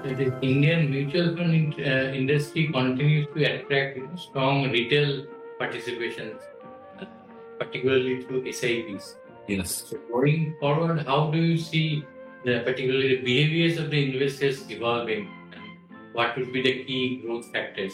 that is Indian mutual fund industry continues to attract strong retail participations, particularly through SIPs. Yes. So going forward, how do you see particularly the behaviors of the investors evolving, and what would be the key growth factors?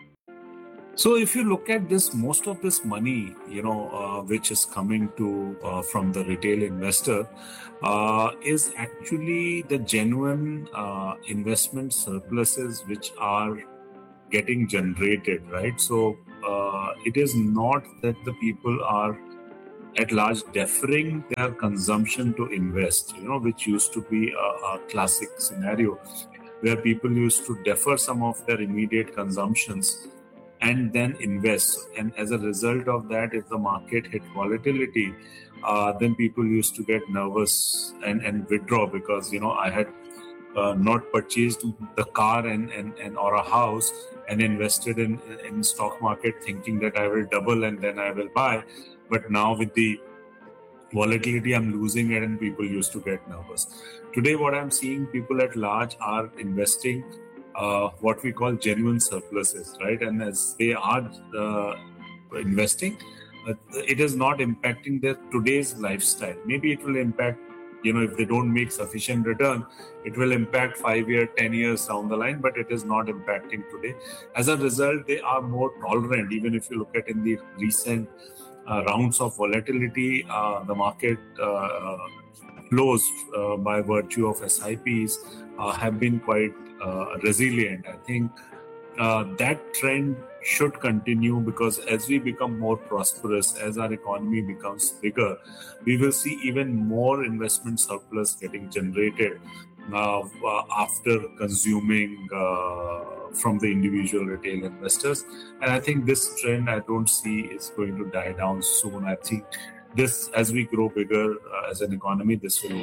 So if you look at this, most of this money, which is coming to from the retail investor, is actually the genuine investment surpluses which are getting generated, right? So it is not that the people are at large deferring their consumption to invest, which used to be a classic scenario where people used to defer some of their immediate consumptions and then invest. And as a result of that, if the market hit volatility, then people used to get nervous and withdraw because, I had not purchased the car and or a house and invested in stock market thinking that I will double and then I will buy. But now with the volatility, I'm losing it and people used to get nervous. Today, what I'm seeing, people at large are investing what we call genuine surpluses, right? And as they are investing, it is not impacting their today's lifestyle. Maybe it will impact, if they don't make sufficient return, it will impact 5 years, 10 years down the line, but it is not impacting today. As a result, they are more tolerant. Even if you look at in the recent rounds of volatility, the market flows by virtue of SIPs have been quite resilient. I think that trend should continue because as we become more prosperous, as our economy becomes bigger, we will see even more investment surplus getting generated after consuming from the individual retail investors. And I think this trend I don't see is going to die down soon. I think this, as we grow bigger as an economy, this will